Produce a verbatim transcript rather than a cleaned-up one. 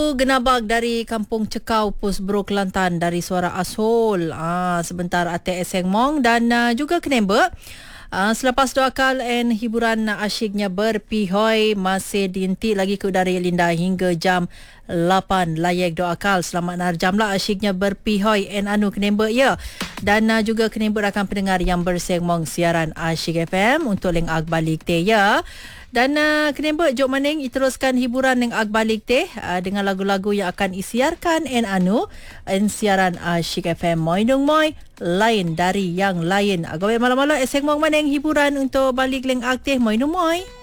Lagu Genabak dari Kampung Cekau, Pusbro, Kelantan dari Suara Ashol. Ah, sebentar Ate Eseng Mong dan uh, juga Kenembek. Uh, selepas dua akal and hiburan asyiknya berpihoi masih diinti lagi ke udara Linda hingga jam lapan layak dua akal. Selamat narjam lah asyiknya berpihoi and anu Kenembek ya. Dan uh, juga Kenembek akan pendengar yang bersengmong siaran Asyik F M untuk leng ag balik teh ya. Dan uh, Kenembek jok maning iteruskan hiburan yang ag balik teh uh, dengan lagu-lagu yang akan isiarkan en anu en siaran Asyik F M moi dong moi lain dari yang lain. Agawe malam-malam eseng mong maning hiburan untuk balik leng ag teh moi dong moi.